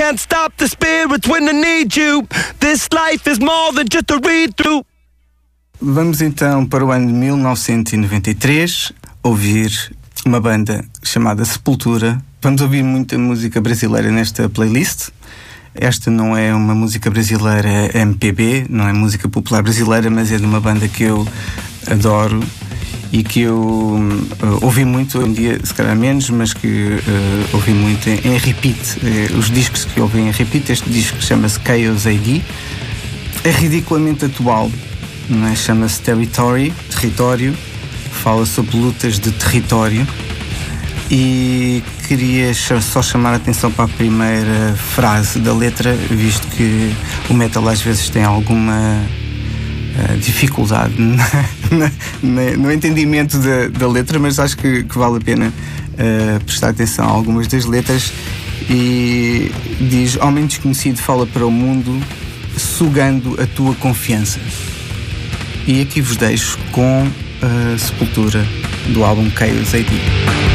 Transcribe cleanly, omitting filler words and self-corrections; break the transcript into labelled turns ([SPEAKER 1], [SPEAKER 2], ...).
[SPEAKER 1] can't stop the spirits when I need you. This life is more than just a read-through.
[SPEAKER 2] Vamos então para o ano de 1993 ouvir uma banda chamada Sepultura. Vamos ouvir muita música brasileira nesta playlist. Esta não é uma música brasileira MPB, não é música popular brasileira, mas é de uma banda que eu adoro e que eu ouvi muito, um dia se calhar menos, mas que ouvi muito em repeat. Os discos que eu ouvi em repeat, este disco chama-se Chaos AD, é ridiculamente atual, não é? Chama-se Território, fala sobre lutas de território, e queria só chamar a atenção para a primeira frase da letra, visto que o metal às vezes tem alguma dificuldade no entendimento da letra, mas acho que vale a pena prestar atenção a algumas das letras. E diz: homem desconhecido fala para o mundo, sugando a tua confiança. E aqui vos deixo com a Sepultura do álbum Chaos AD.